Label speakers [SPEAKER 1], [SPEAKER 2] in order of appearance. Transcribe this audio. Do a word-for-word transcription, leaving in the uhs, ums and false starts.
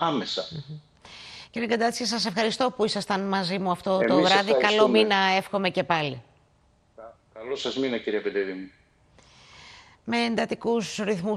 [SPEAKER 1] άμεσα.
[SPEAKER 2] Mm-hmm. Κύριε Γκαντάτση, σας ευχαριστώ που ήσασταν μαζί μου αυτό
[SPEAKER 1] Εμείς
[SPEAKER 2] το βράδυ. Καλό μήνα εύχομαι και πάλι.
[SPEAKER 1] Καλό σας μήνα, κύριε Πεντεδήμου.
[SPEAKER 2] Με εντατικούς ρυθμούς